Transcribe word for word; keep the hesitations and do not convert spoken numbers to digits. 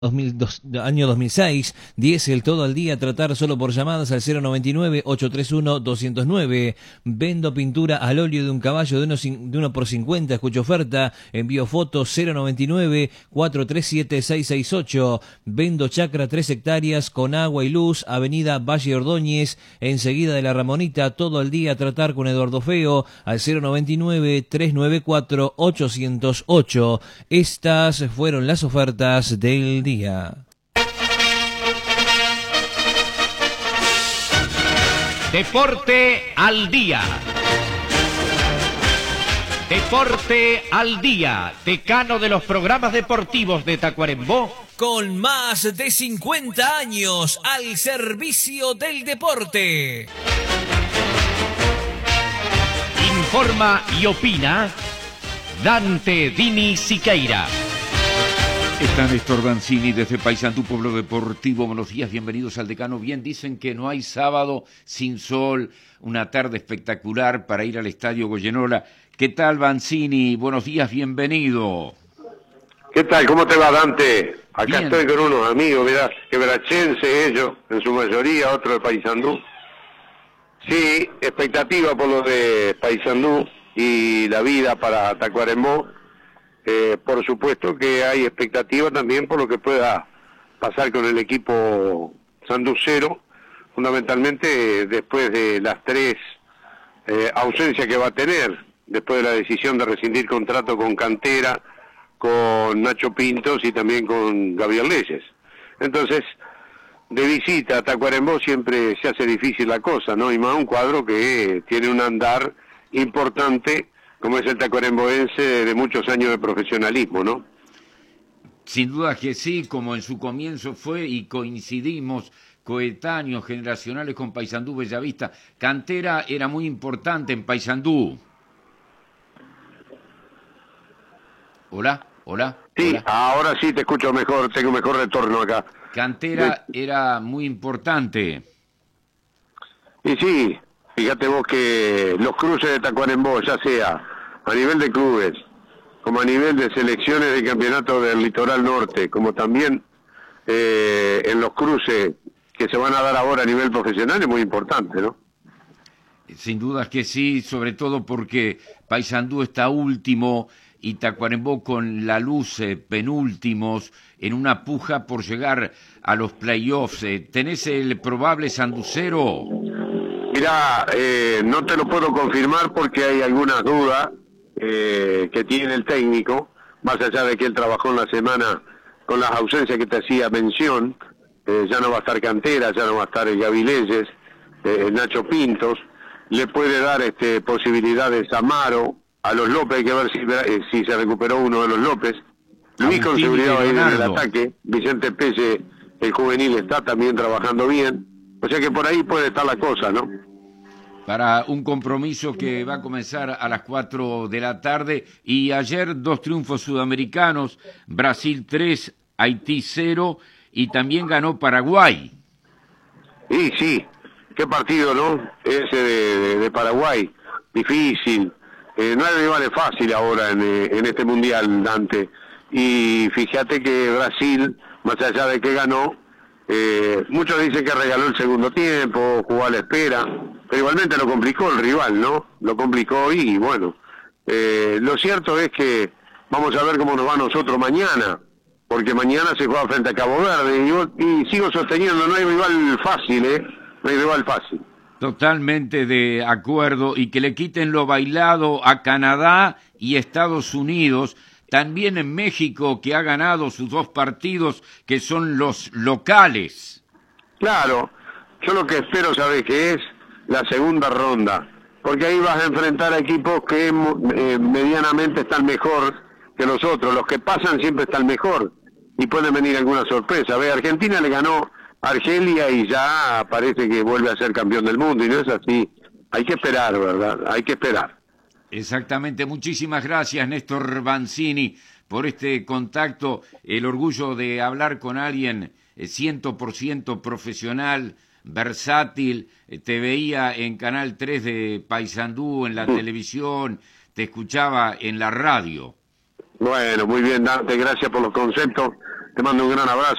dos mil dos, año dos mil seis, diésel todo el día, tratar solo por llamadas al cero noventa y nueve, ocho tres uno, dos cero nueve. Vendo pintura al óleo de un caballo de uno, de uno por cincuenta, escucho oferta, envío fotos cero noventa y nueve, cuatro tres siete, seis seis ocho. Vendo chacra tres hectáreas con agua y luz, avenida Valle Ordóñez, enseguida de la Ramonita, todo el día tratar con Eduardo Feo al cero noventa y nueve, tres nueve cuatro, ocho cero ocho. Estas fueron las ofertas del día. Deporte al día. Deporte al día, decano de los programas deportivos de Tacuarembó. Con más de cincuenta años al servicio del deporte. Informa y opina Dante Dini Siqueira. Está Néstor Banzini desde Paysandú, Pueblo Deportivo. Buenos días, bienvenidos al decano. Bien, dicen que no hay sábado sin sol, una tarde espectacular para ir al Estadio Goyenola. ¿Qué tal, Banzini? Buenos días, bienvenido. ¿Qué tal? ¿Cómo te va, Dante? Acá Bien. Estoy con unos amigos, mirá, quebrachense ellos, en su mayoría, otro de Paysandú. Sí, expectativa por lo de Paysandú y la vida para Tacuarembó. Eh, por supuesto que hay expectativa también por lo que pueda pasar con el equipo sanducero, fundamentalmente eh, después de las tres eh, ausencias que va a tener, después de la decisión de rescindir contrato con Cantera, con Nacho Pintos y también con Gabriel Leyes. Entonces, de visita a Tacuarembó siempre se hace difícil la cosa, ¿no? Y más un cuadro que tiene un andar importante, como es el tacuaremboense de muchos años de profesionalismo, ¿no? Sin duda que sí, como en su comienzo fue, y coincidimos, coetáneos, generacionales con Paysandú Bellavista. Cantera era muy importante en Paysandú. Hola, hola. Sí, hola. ahora sí te escucho mejor, tengo mejor retorno acá. Cantera era muy importante. Y sí, fíjate vos que los cruces de Tacuarembó, ya sea a nivel de clubes, como a nivel de selecciones de campeonato del Litoral Norte, como también eh, en los cruces que se van a dar ahora a nivel profesional, es muy importante, ¿no? Sin dudas que sí, sobre todo porque Paysandú está último y Tacuarembó con la luz eh, penúltimos en una puja por llegar a los playoffs. Eh, ¿Tenés el probable sanducero? Mirá, eh, no te lo puedo confirmar porque hay algunas dudas eh, que tiene el técnico, más allá de que él trabajó en la semana con las ausencias que te hacía mención. Eh, ya no va a estar Cantera, ya no va a estar el Gaby Leyes, eh, el Nacho Pintos, le puede dar este posibilidades a Amaro, a los López, hay que ver si, eh, si se recuperó uno de los López. Luis con seguridad va a ir en el ataque, Vicente Pelle, el juvenil, está también trabajando bien, o sea que por ahí puede estar la cosa, ¿no? Para un compromiso que va a comenzar a las cuatro de la tarde, y ayer dos triunfos sudamericanos, Brasil tres, Haití cero, y también ganó Paraguay. Y sí, qué partido, ¿no? Ese de, de, de Paraguay, difícil, eh, no hay rivales fácil ahora en, eh, en este mundial, Dante, y fíjate que Brasil, más allá de que ganó, eh, muchos dicen que regaló el segundo tiempo, jugó a la espera, pero igualmente lo complicó el rival, ¿no? Lo complicó y bueno, eh, lo cierto es que vamos a ver cómo nos va a nosotros mañana, porque mañana se juega frente a Cabo Verde, y, yo, y sigo sosteniendo, no hay rival fácil, ¿eh? No hay rival fácil. Totalmente de acuerdo, y que le quiten lo bailado a Canadá y Estados Unidos, también en México, que ha ganado sus dos partidos, que son los locales. Claro, yo lo que espero, ¿sabes qué es? La segunda ronda, porque ahí vas a enfrentar a equipos que eh, medianamente están mejor que los otros, los que pasan siempre están mejor, y pueden venir alguna sorpresa. Ve, Argentina le ganó a Argelia y ya parece que vuelve a ser campeón del mundo, y no es así. Hay que esperar, ¿verdad? Hay que esperar. Exactamente, muchísimas gracias, Néstor Banzini, por este contacto, el orgullo de hablar con alguien cien por ciento profesional, versátil. Te veía en Canal tres de Paysandú, en la Mm. televisión, te escuchaba en la radio. Bueno, muy bien, Dante, gracias por los conceptos. Te mando un gran abrazo.